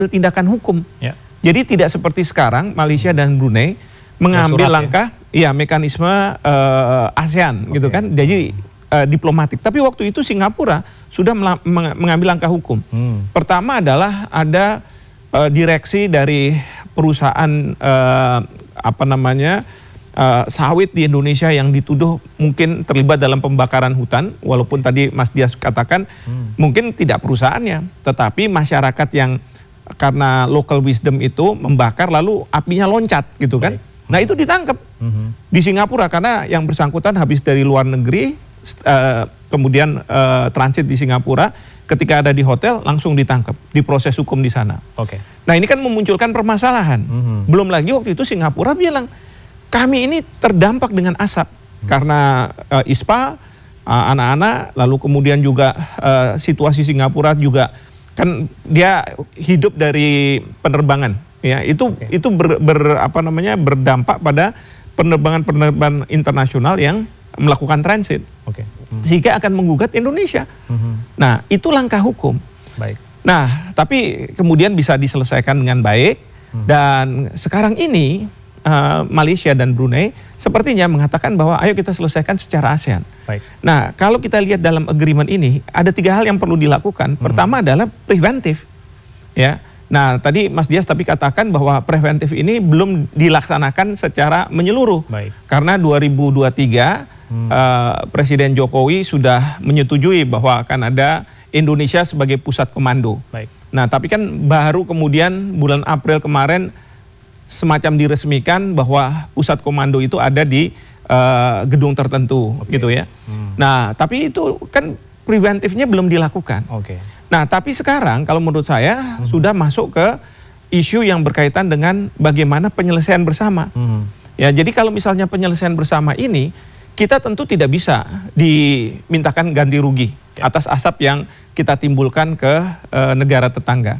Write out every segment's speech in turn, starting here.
tindakan hukum. Ya. Jadi tidak seperti sekarang Malaysia dan Brunei mengambil langkah, mekanisme ASEAN gitu kan. Jadi diplomatik. Tapi waktu itu Singapura sudah mengambil langkah hukum. Pertama adalah ada direksi dari perusahaan sawit di Indonesia yang dituduh mungkin terlibat dalam pembakaran hutan, walaupun tadi Mas Dias katakan mungkin tidak perusahaannya, tetapi masyarakat yang karena local wisdom itu membakar lalu apinya loncat gitu kan. Nah itu ditangkap di Singapura karena yang bersangkutan habis dari luar negeri, kemudian transit di Singapura, ketika ada di hotel langsung ditangkap, diproses hukum di sana. Nah ini kan memunculkan permasalahan. Belum lagi waktu itu Singapura bilang, kami ini terdampak dengan asap karena ISPA, anak-anak, lalu kemudian juga situasi Singapura juga kan dia hidup dari penerbangan, ya itu berdampak pada penerbangan internasional yang melakukan transit, sehingga akan menggugat Indonesia. Nah itu langkah hukum. Nah tapi kemudian bisa diselesaikan dengan baik, dan sekarang ini Malaysia dan Brunei sepertinya mengatakan bahwa ayo kita selesaikan secara ASEAN. Nah kalau kita lihat dalam agreement ini ada 3 hal yang perlu dilakukan. Pertama adalah preventif, ya. Nah tadi Mas Dias tapi katakan bahwa preventif ini belum dilaksanakan secara menyeluruh, karena 2023 Presiden Jokowi sudah menyetujui bahwa akan ada Indonesia sebagai pusat komando. Nah tapi kan baru kemudian bulan April kemarin semacam diresmikan bahwa pusat komando itu ada di gedung tertentu, gitu ya. Nah, tapi itu kan preventifnya belum dilakukan. Nah, tapi sekarang kalau menurut saya sudah masuk ke isu yang berkaitan dengan bagaimana penyelesaian bersama. Ya, jadi kalau misalnya penyelesaian bersama ini, kita tentu tidak bisa dimintakan ganti rugi atas asap yang kita timbulkan ke negara tetangga.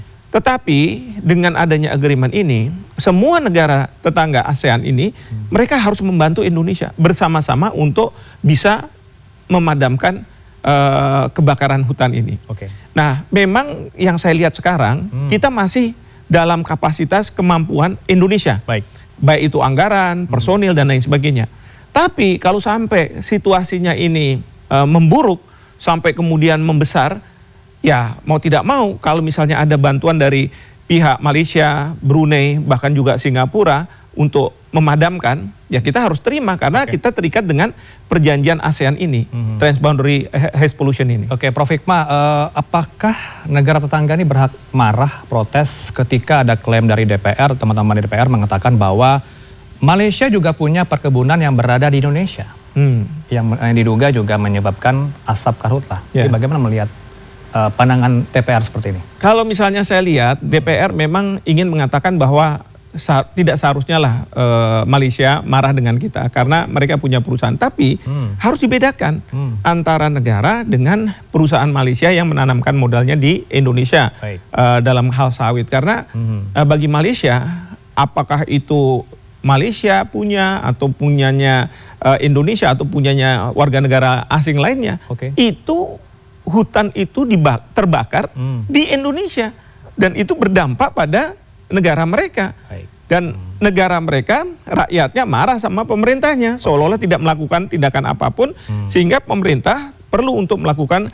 Tetapi dengan adanya agreement ini, semua negara tetangga ASEAN ini, mereka harus membantu Indonesia bersama-sama untuk bisa memadamkan kebakaran hutan ini. Nah, memang yang saya lihat sekarang, kita masih dalam kapasitas kemampuan Indonesia. Baik itu anggaran, personil, dan lain sebagainya. Tapi kalau sampai situasinya ini memburuk, sampai kemudian membesar, ya mau tidak mau kalau misalnya ada bantuan dari pihak Malaysia, Brunei, bahkan juga Singapura untuk memadamkan, ya kita harus terima karena kita terikat dengan perjanjian ASEAN ini, Transboundary Haze Pollution ini. Prof. Hikmah, apakah negara tetangga ini berhak marah, protes ketika ada klaim dari DPR, teman-teman di DPR mengatakan bahwa Malaysia juga punya perkebunan yang berada di Indonesia, yang diduga juga menyebabkan asap karhutlah. Jadi bagaimana melihat pandangan DPR seperti ini? Kalau misalnya saya lihat, DPR memang ingin mengatakan bahwa tidak seharusnya lah Malaysia marah dengan kita karena mereka punya perusahaan. Tapi harus dibedakan antara negara dengan perusahaan Malaysia yang menanamkan modalnya di Indonesia dalam hal sawit. Karena bagi Malaysia, apakah itu Malaysia punya atau punyanya Indonesia atau punyanya warga negara asing lainnya, itu hutan itu terbakar di Indonesia dan itu berdampak pada negara mereka. Dan negara mereka, rakyatnya marah sama pemerintahnya seolah-olah tidak melakukan tindakan apapun, sehingga pemerintah perlu untuk melakukan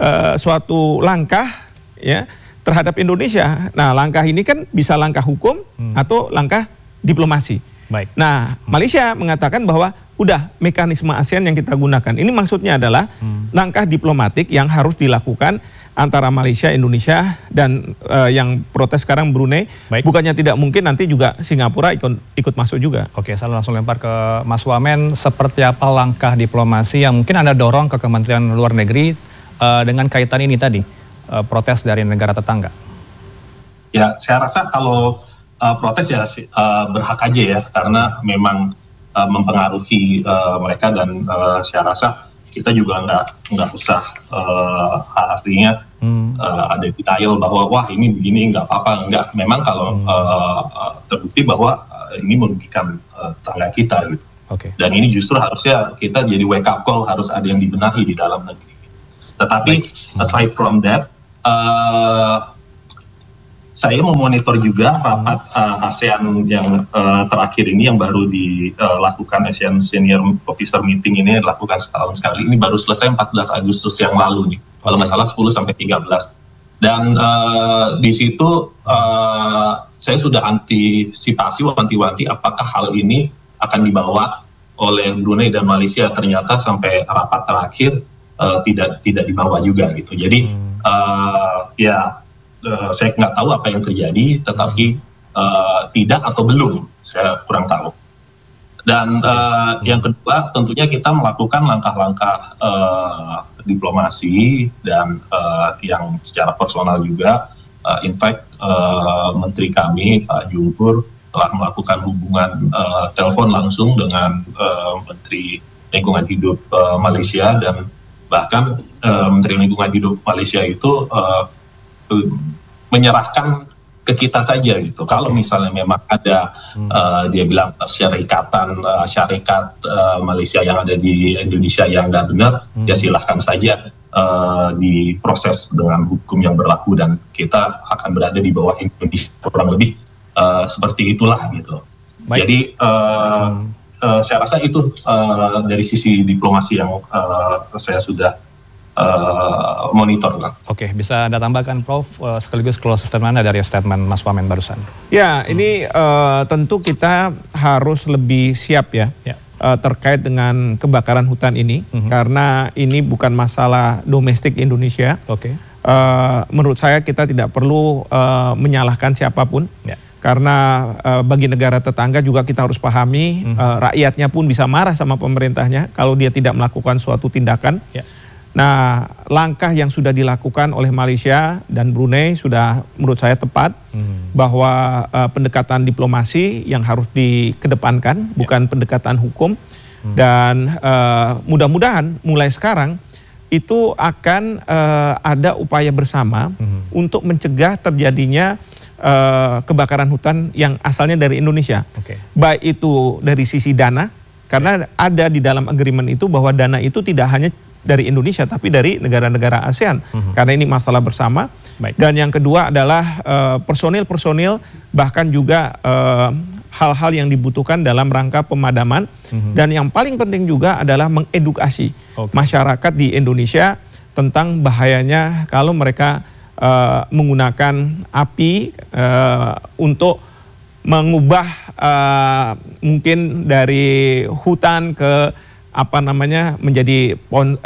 suatu langkah ya terhadap Indonesia. Nah, langkah ini kan bisa langkah hukum atau langkah diplomasi. Nah, Malaysia mengatakan bahwa udah mekanisme ASEAN yang kita gunakan. Ini maksudnya adalah langkah diplomatik yang harus dilakukan antara Malaysia, Indonesia, dan yang protes sekarang Brunei. Bukannya tidak mungkin nanti juga Singapura ikut masuk juga. Saya langsung lempar ke Mas Wamen. Seperti apa langkah diplomasi yang mungkin Anda dorong ke Kementerian Luar Negeri dengan kaitan ini tadi, protes dari negara tetangga? Ya, saya rasa kalau protes ya berhak aja ya, karena memang mempengaruhi mereka, dan saya rasa kita juga nggak usah artinya ada denial bahwa wah ini begini nggak apa-apa. Nggak, memang kalau terbukti bahwa ini merugikan tetangga kita gitu. Dan ini justru harusnya kita jadi wake up call, harus ada yang dibenahi di dalam negeri. Tetapi aside from that, saya memonitor juga rapat ASEAN yang terakhir ini yang baru dilakukan ASEAN Senior Officer Meeting ini dilakukan setahun sekali. Ini baru selesai 14 Agustus yang lalu nih, kalau nggak salah 10 sampai 13. Dan di situ saya sudah antisipasi, wanti-wanti apakah hal ini akan dibawa oleh Brunei dan Malaysia. Ternyata sampai rapat terakhir tidak dibawa juga gitu. Jadi saya nggak tahu apa yang terjadi, tetapi tidak atau belum, saya kurang tahu. Dan yang kedua, tentunya kita melakukan langkah-langkah diplomasi dan yang secara personal juga. In fact, Menteri kami Pak Jungkur telah melakukan hubungan telepon langsung dengan Menteri Lingkungan Hidup Malaysia, dan bahkan Menteri Lingkungan Hidup Malaysia itu menyerahkan ke kita saja gitu. Kalau misalnya memang ada dia bilang syarikat Malaysia yang ada di Indonesia yang nggak benar, ya silahkan saja diproses dengan hukum yang berlaku, dan kita akan berada di bawah Indonesia kurang lebih seperti itulah gitu. Baik. Jadi saya rasa itu dari sisi diplomasi yang saya sudah monitor. Oke, bisa Anda tambahkan Prof, sekaligus close statement dari statement Mas Wamen barusan? Ya, ini tentu kita harus lebih siap ya. Terkait dengan kebakaran hutan ini, karena ini bukan masalah domestik Indonesia. Menurut saya kita tidak perlu menyalahkan siapapun, karena bagi negara tetangga juga kita harus pahami, rakyatnya pun bisa marah sama pemerintahnya kalau dia tidak melakukan suatu tindakan. Nah, langkah yang sudah dilakukan oleh Malaysia dan Brunei sudah menurut saya tepat, bahwa pendekatan diplomasi yang harus dikedepankan, bukan pendekatan hukum. Dan mudah-mudahan mulai sekarang itu akan ada upaya bersama untuk mencegah terjadinya kebakaran hutan yang asalnya dari Indonesia. Baik itu dari sisi dana, karena ada di dalam agreement itu bahwa dana itu tidak hanya dari Indonesia tapi dari negara-negara ASEAN, karena ini masalah bersama. Dan yang kedua adalah personil-personil, bahkan juga hal-hal yang dibutuhkan dalam rangka pemadaman. Dan yang paling penting juga adalah mengedukasi masyarakat di Indonesia tentang bahayanya kalau mereka menggunakan api untuk mengubah mungkin dari hutan ke menjadi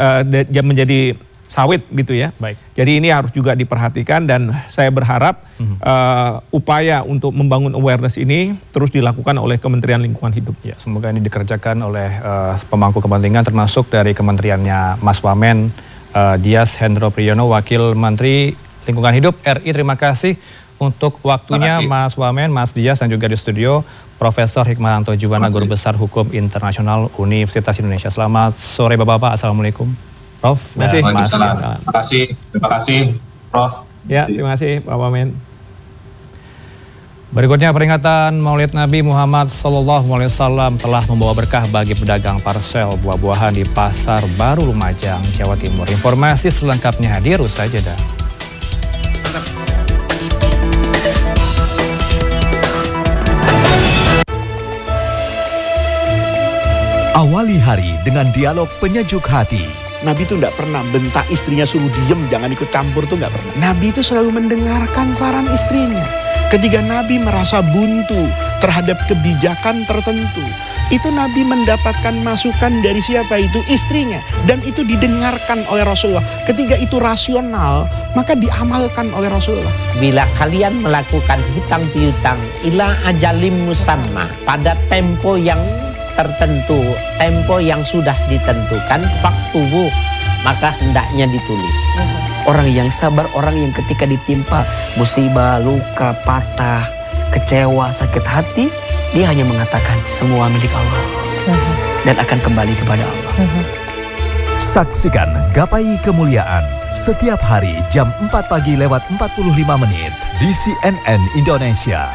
sawit gitu ya. Jadi ini harus juga diperhatikan, dan saya berharap upaya untuk membangun awareness ini terus dilakukan oleh Kementerian Lingkungan Hidup. Ya, semoga ini dikerjakan oleh pemangku kepentingan, termasuk dari kementeriannya Mas Wamen Dias Hendro Priyono, Wakil Menteri Lingkungan Hidup RI. Terima kasih untuk waktunya Mas Wamen, Mas Dias, dan juga di studio Profesor Hikmahanto Juwana, Guru Besar Hukum Internasional Universitas Indonesia. Selamat sore Bapak-Bapak, Assalamualaikum. Prof. Terima kasih Prof. Ya, terima kasih Pak Wamen. Berikutnya, peringatan Maulid Nabi Muhammad SAW telah membawa berkah bagi pedagang parsel buah-buahan di Pasar Baru Lumajang, Jawa Timur. Informasi selengkapnya hadir usai jeda. Awali hari dengan dialog penyejuk hati. Nabi itu tidak pernah bentak istrinya suruh diem, jangan ikut campur, itu nggak pernah. Nabi itu selalu mendengarkan saran istrinya. Ketika Nabi merasa buntu terhadap kebijakan tertentu, itu Nabi mendapatkan masukan dari siapa itu? Istrinya. Dan itu didengarkan oleh Rasulullah. Ketika itu rasional, maka diamalkan oleh Rasulullah. Bila kalian melakukan hutang piutang ila ajalim musamma, pada tempo yang tertentu, tempo yang sudah ditentukan, faktubu, maka hendaknya ditulis. Orang yang sabar, orang yang ketika ditimpa musibah, luka, patah, kecewa, sakit hati, dia hanya mengatakan semua milik Allah dan akan kembali kepada Allah. Saksikan Gapai Kemuliaan setiap hari jam 4 pagi lewat 45 menit di CNN Indonesia.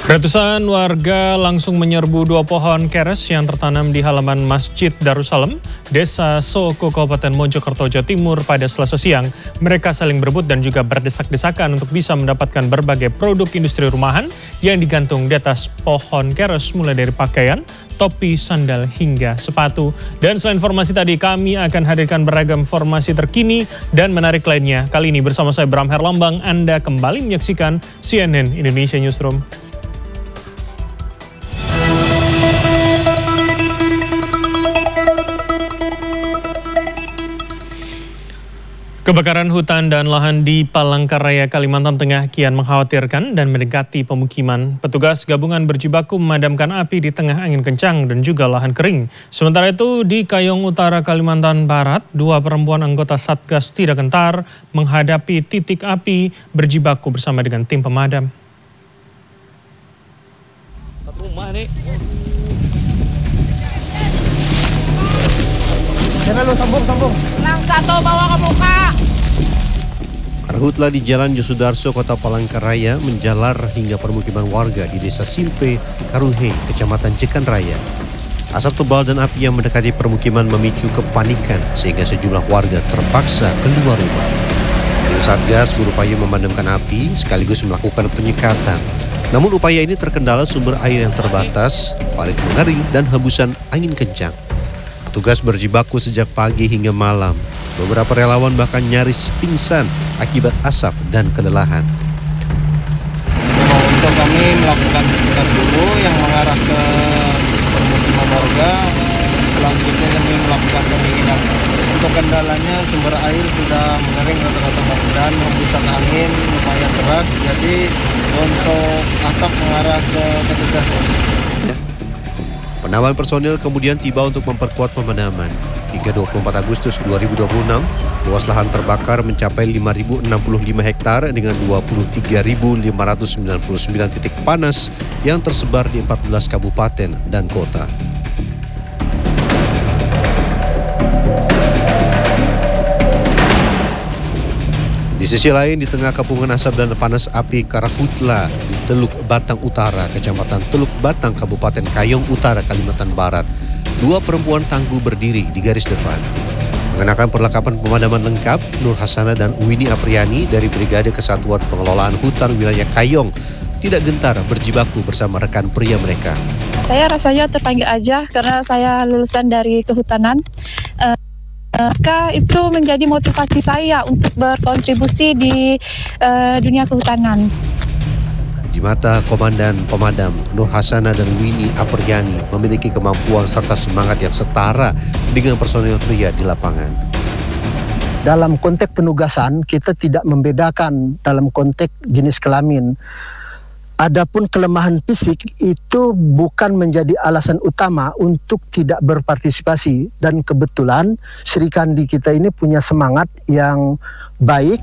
Ratusan warga langsung menyerbu 2 pohon keres yang tertanam di halaman Masjid Darussalam, Desa Soko, Kabupaten Mojokerto, Jawa Timur pada Selasa siang. Mereka saling berebut dan juga berdesak-desakan untuk bisa mendapatkan berbagai produk industri rumahan yang digantung di atas pohon keres, mulai dari pakaian, topi, sandal, hingga sepatu. Dan selain informasi tadi, kami akan hadirkan beragam informasi terkini dan menarik lainnya. Kali ini bersama saya Bram Herlambang, Anda kembali menyaksikan CNN Indonesia Newsroom. Kebakaran hutan dan lahan di Palangkaraya, Kalimantan Tengah kian mengkhawatirkan dan mendekati pemukiman. Petugas gabungan berjibaku memadamkan api di tengah angin kencang dan juga lahan kering. Sementara itu di Kayong Utara, Kalimantan Barat, 2 perempuan anggota Satgas Tidak Gentar menghadapi titik api berjibaku bersama dengan tim pemadam. Rumah nih. Sambung. Satu bawa ke muka. Karhutla di Jalan Yosudarso, Kota Palangkaraya menjalar hingga permukiman warga di Desa Simpe, Karuhe, Kecamatan Jekan Raya. Asap tebal dan api yang mendekati permukiman memicu kepanikan sehingga sejumlah warga terpaksa keluar rumah. Tim Satgas berupaya memadamkan api sekaligus melakukan penyekatan. Namun upaya ini terkendala sumber air yang terbatas, parit mengering dan hembusan angin kencang. Petugas berjibaku sejak pagi hingga malam. Beberapa relawan bahkan nyaris pingsan akibat asap dan kelelahan. Untuk kami melakukan penyekatan dulu yang mengarah ke permukiman warga. Selanjutnya kami melakukan pendinginan. Untuk kendalanya sumber air sudah mengering rata-rata dan hembusan angin lumayan keras. Jadi untuk asap mengarah ke petugas. Penambahan personil kemudian tiba untuk memperkuat pemadaman. Hingga 24 Agustus 2026, luas lahan terbakar mencapai 5.065 hektar dengan 23.599 titik panas yang tersebar di 14 kabupaten dan kota. Di sisi lain, di tengah kepungan asap dan panas api Karhutla di Teluk Batang Utara, Kecamatan Teluk Batang, Kabupaten Kayong Utara, Kalimantan Barat, 2 perempuan tangguh berdiri di garis depan. Mengenakan perlengkapan pemadaman lengkap, Nur Hasana dan Winnie Apriani dari Brigade Kesatuan Pengelolaan Hutan Wilayah Kayong tidak gentar berjibaku bersama rekan pria mereka. Saya rasanya terpanggil aja karena saya lulusan dari kehutanan. Maka itu menjadi motivasi saya untuk berkontribusi di dunia kehutanan. Di mata Komandan Pemadam Nur Hasana dan Winnie Apriani memiliki kemampuan serta semangat yang setara dengan personel pria di lapangan. Dalam konteks penugasan kita tidak membedakan dalam konteks jenis kelamin. Adapun kelemahan fisik itu bukan menjadi alasan utama untuk tidak berpartisipasi, dan kebetulan Sri Kandi kita ini punya semangat yang baik.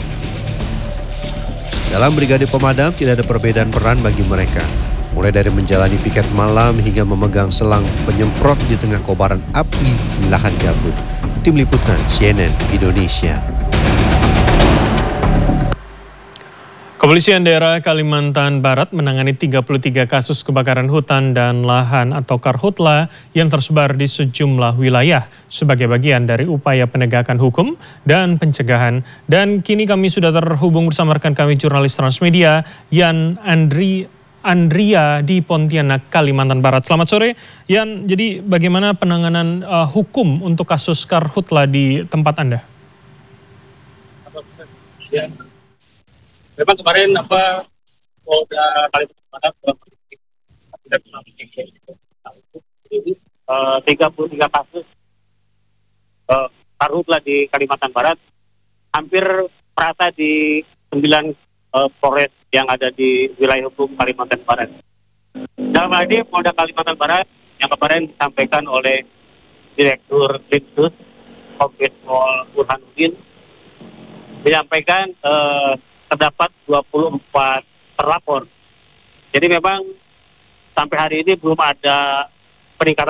Dalam Brigade Pemadam tidak ada perbedaan peran bagi mereka, mulai dari menjalani piket malam hingga memegang selang penyemprot di tengah kobaran api di lahan gambut. Tim Liputan CNN Indonesia. Kepolisian Daerah Kalimantan Barat menangani 33 kasus kebakaran hutan dan lahan atau karhutla yang tersebar di sejumlah wilayah sebagai bagian dari upaya penegakan hukum dan pencegahan. Dan kini kami sudah terhubung bersama rekan kami jurnalis Transmedia, Yan Andria di Pontianak, Kalimantan Barat. Selamat sore, Yan. Jadi bagaimana penanganan hukum untuk kasus karhutla di tempat Anda? Memang kemarin Polda Kalimantan Barat sudah menangani 33 kasus karhutla di Kalimantan Barat, hampir merata di 9 Polres yang ada di wilayah hukum Kalimantan Barat. Dalam hal ini Polda Kalimantan Barat yang kemarin disampaikan oleh Direktur Dinsus Kombes Pol Burhanuddin menyampaikan terdapat 24 terlapor. Jadi memang sampai hari ini belum ada peningkatan